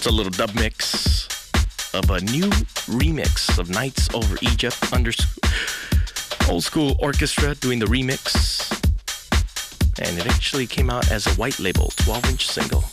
It's a little dub mix of a new remix of Nights Over Egypt under Old School Orchestra doing the remix. And it actually came out as a white label 12-inch single.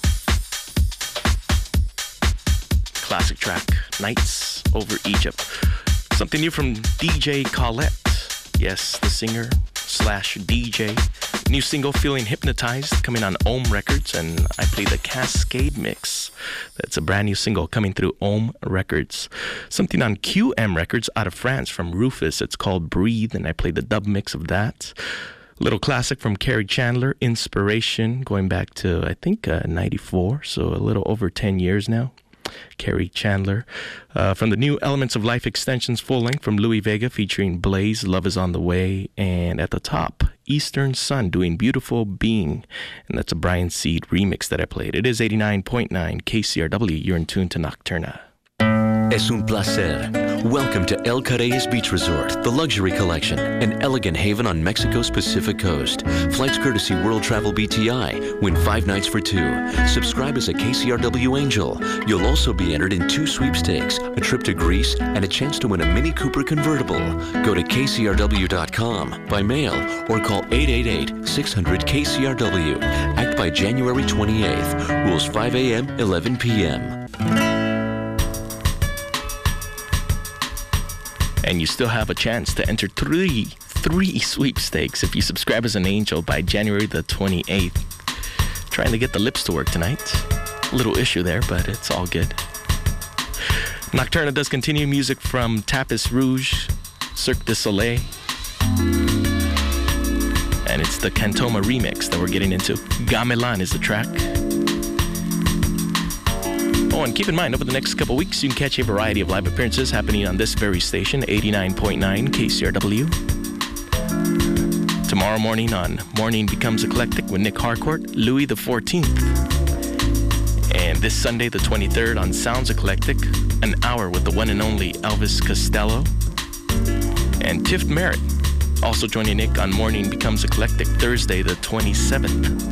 Classic track, Nights Over Egypt. Something new from DJ Colette. Yes, the singer slash DJ. New single, Feeling Hypnotized, coming on Ohm Records, and I played the Cascade mix. That's a brand new single coming through Ohm Records. Something on QM Records out of France from Rufus. It's called Breathe, and I played the dub mix of that. Little classic from Kerri Chandler, Inspiration, going back to, I think, 94, so a little over 10 years now. Kerri Chandler. From the new Elements of Life Extensions full length from Louis Vega featuring Blaze, Love Is On The Way. And at the top, Eastern Sun doing Beautiful Being. And that's a Brian Seed remix that I played. It is 89.9 KCRW. You're in tune to Nocturna. Es un placer. Welcome to El Carreyes Beach Resort, the Luxury Collection, an elegant haven on Mexico's Pacific Coast. Flights courtesy World Travel BTI. Win 5 nights for 2. Subscribe as a KCRW Angel. You'll also be entered in 2 sweepstakes, a trip to Greece, and a chance to win a Mini Cooper convertible. Go to KCRW.com, by mail, or call 888-600-KCRW. Act by January 28th. Rules 5 a.m., 11 p.m. And you still have a chance to enter three sweepstakes if you subscribe as an angel by January the 28th. Trying to get the lips to work tonight. A little issue there, but it's all good. Nocturna does continue. Music from Tapis Rouge, Cirque du Soleil. And it's the Cantoma remix that we're getting into. Gamelan is the track. Oh, and keep in mind, over the next couple weeks, you can catch a variety of live appearances happening on this very station, 89.9 KCRW. Tomorrow morning on Morning Becomes Eclectic with Nick Harcourt, Louis XIV. And this Sunday, the 23rd, on Sounds Eclectic, an hour with the one and only Elvis Costello. And Tiff Merritt, also joining Nick on Morning Becomes Eclectic, Thursday, the 27th.